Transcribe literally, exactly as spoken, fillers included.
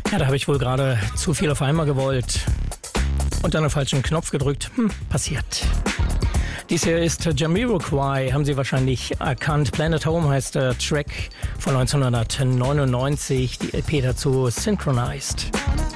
Ja, da habe ich wohl gerade zu viel auf einmal gewollt und dann den falschen Knopf gedrückt. Hm, passiert. Dies hier ist Jamiroquai, haben Sie wahrscheinlich erkannt. Planet Home heißt der Track von neunzehnhundertneunundneunzig, die L P dazu Synchronized.